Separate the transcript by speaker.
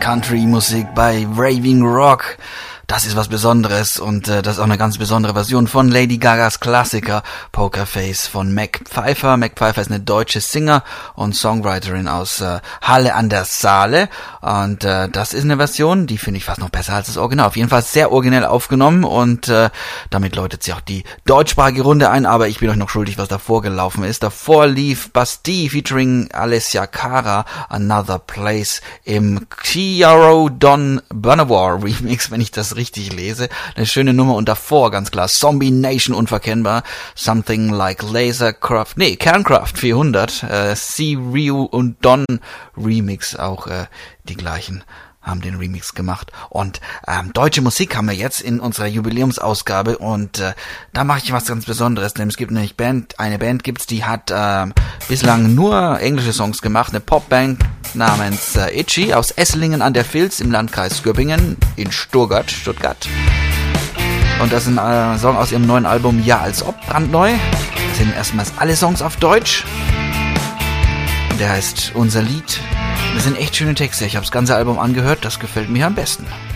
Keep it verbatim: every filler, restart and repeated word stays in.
Speaker 1: Country-Musik bei Raving Rock. Das ist was Besonderes und äh, das ist auch eine ganz besondere Version von Lady Gagas Klassiker Poker Face von Mac Pfeiffer. Mac Pfeiffer ist eine deutsche Singer und Songwriterin aus äh, Halle an der Saale und äh, das ist eine Version, die finde ich fast noch besser als das Original. Auf jeden Fall sehr originell aufgenommen und äh, damit läutet sie auch die deutschsprachige Runde ein, aber ich bin euch noch schuldig, was davor gelaufen ist. Davor lief Bastille featuring Alessia Cara, Another Place im Chiaro Don Bonawar Remix, wenn ich das richtig lese. Eine schöne Nummer und davor ganz klar Zombie Nation unverkennbar. Something like Lasercraft, nee, Kernkraft vierhundert, äh, C. Ryu und Don Remix, auch äh, die gleichen haben den Remix gemacht. Und ähm, deutsche Musik haben wir jetzt in unserer Jubiläumsausgabe und äh, da mache ich was ganz Besonderes, denn es gibt nämlich Band, eine Band gibt's, die hat äh, bislang nur englische Songs gemacht, eine Popband namens äh, Itchy aus Esslingen an der Vils im Landkreis Göppingen in Stuttgart, Stuttgart. Und das ist ein äh, Song aus ihrem neuen Album Ja als ob, brandneu. Das sind erstmals alle Songs auf Deutsch. Und der heißt Unser Lied. Das sind echt schöne Texte. Ich habe das ganze Album angehört, das gefällt mir am besten.